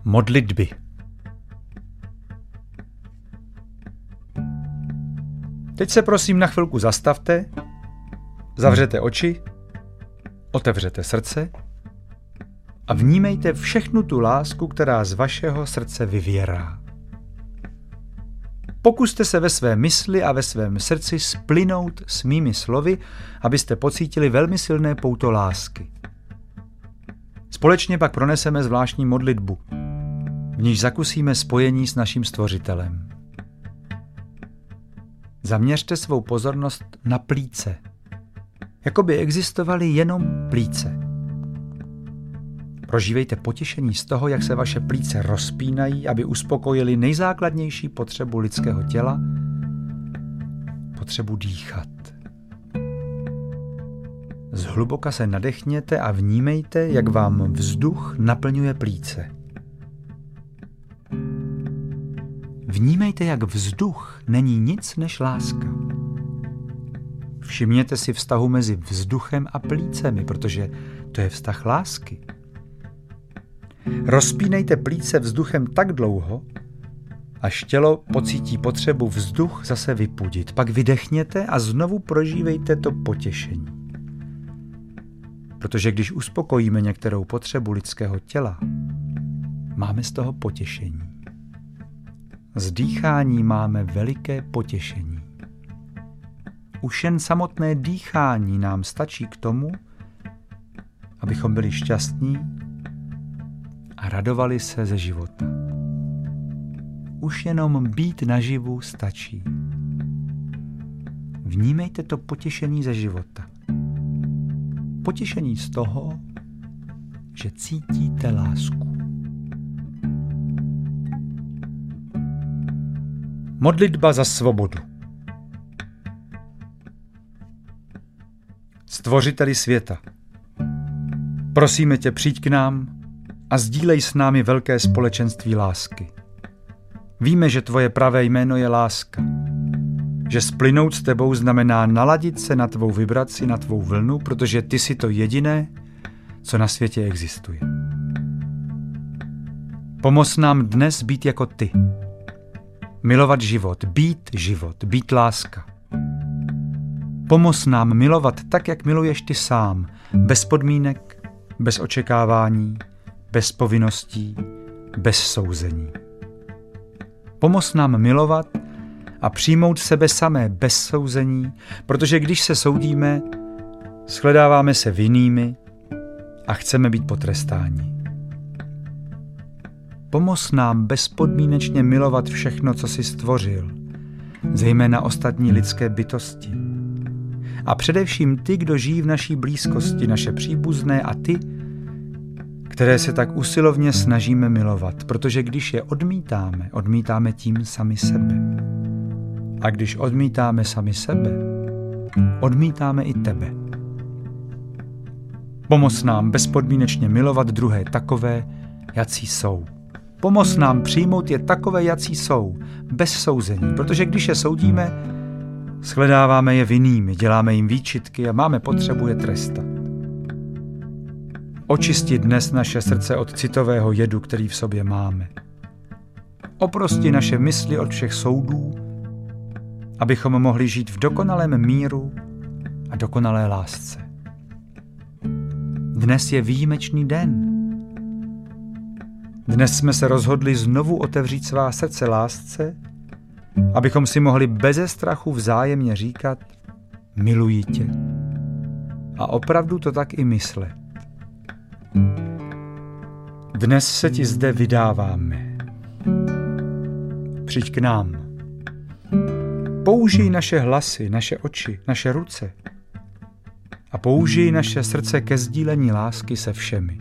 Modlitby. Teď se prosím na chvilku zastavte, zavřete oči, otevřete srdce a vnímejte všechnu tu lásku, která z vašeho srdce vyvěrá. Pokuste se ve své mysli a ve svém srdci splynout s mými slovy, abyste pocítili velmi silné pouto lásky. Společně pak proneseme zvláštní modlitbu, v níž zakusíme spojení s naším Stvořitelem. Zaměřte svou pozornost na plíce, jako by existovaly jenom plíce. Prožívejte potěšení z toho, jak se vaše plíce rozpínají, aby uspokojili nejzákladnější potřebu lidského těla, potřebu dýchat. Zhluboka se nadechněte a vnímejte, jak vám vzduch naplňuje plíce. Vnímejte, jak vzduch není nic než láska. Všimněte si vztahu mezi vzduchem a plícemi, protože to je vztah lásky. Rozpínejte plíce vzduchem tak dlouho, až tělo pocítí potřebu vzduch zase vypudit. Pak vydechněte a znovu prožívejte to potěšení. Protože když uspokojíme některou potřebu lidského těla, máme z toho potěšení. Z dýchání máme veliké potěšení. Už jen samotné dýchání nám stačí k tomu, abychom byli šťastní a radovali se ze života. Už jenom být naživu stačí. Vnímejte to potěšení ze života. Potěšení z toho, že cítíte lásku. Modlitba za svobodu. Stvořiteli světa, prosíme tě, přijď k nám a sdílej s námi velké společenství lásky. Víme, že tvoje pravé jméno je láska, že splynout s tebou znamená naladit se na tvou vibraci, na tvou vlnu, protože ty jsi to jediné, co na světě existuje. Pomoz nám dnes být jako ty. Milovat život, být láska. Pomoz nám milovat tak, jak miluješ ty sám, bez podmínek, bez očekávání, bez povinností, bez souzení. Pomoz nám milovat a přijmout sebe samé bez souzení, protože když se soudíme, shledáváme se vinnými a chceme být potrestáni. Pomoz nám bezpodmínečně milovat všechno, co jsi stvořil, zejména ostatní lidské bytosti. A především ty, kdo žijí v naší blízkosti, naše příbuzné a ty, které se tak usilovně snažíme milovat, protože když je odmítáme tím sami sebe. A když odmítáme sami sebe, odmítáme i tebe. Pomoz nám bezpodmínečně milovat druhé takové, jací jsou. Pomoz nám přijmout je takové, jací jsou, bez souzení, protože když je soudíme, shledáváme je vinnými, děláme jim výčitky a máme potřebu je trestat. Očisti dnes naše srdce od citového jedu, který v sobě máme. Oprosti naše mysli od všech soudů, abychom mohli žít v dokonalém míru a dokonalé lásce. Dnes je výjimečný den. Dnes jsme se rozhodli znovu otevřít svá srdce lásce, abychom si mohli beze strachu vzájemně říkat miluji tě. A opravdu to tak i myslet. Dnes se ti zde vydáváme. Přijď k nám. Použij naše hlasy, naše oči, naše ruce a použij naše srdce ke sdílení lásky se všemi.